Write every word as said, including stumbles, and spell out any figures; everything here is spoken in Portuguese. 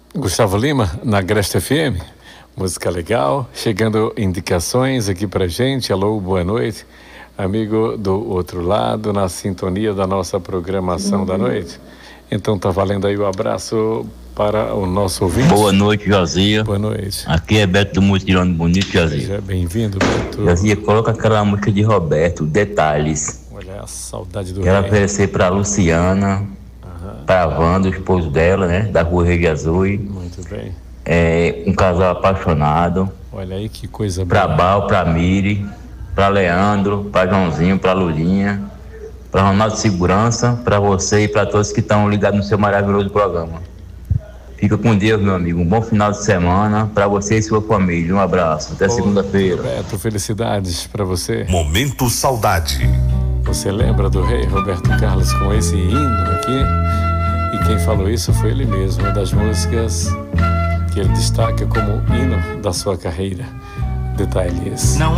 Gustavo Lima, na Agreste F M. Música legal. Chegando indicações aqui pra gente. Alô, boa noite. Amigo do outro lado, na sintonia da nossa programação da noite. Então tá valendo aí o abraço para o nosso ouvinte. Boa noite, Josias. Boa noite. Aqui é Beto do Mutirão Bonito, Josias. Seja bem-vindo, Beto. Josias, coloca aquela música de Roberto, Detalhes. Olha a saudade do Quero rei. oferecer pra Luciana, Aham. pra Wanda, o esposo dela, né? Da Rua Rei de Azul. Muito bem. É, um casal apaixonado. Olha aí que coisa Pra boa. Bal, pra Miri, pra Leandro, pra Joãozinho, pra Lulinha, pra Ronaldo Segurança, pra você e pra todos que estão ligados no seu maravilhoso programa. Fica com Deus, meu amigo. Um bom final de semana pra você e sua família. Um abraço. Até Ô, segunda-feira. Beto, felicidades pra você. Momento Saudade. Você lembra do rei Roberto Carlos com esse hino aqui? E quem falou isso foi ele mesmo, uma das músicas que ele destaca como hino da sua carreira. Detalhes. Não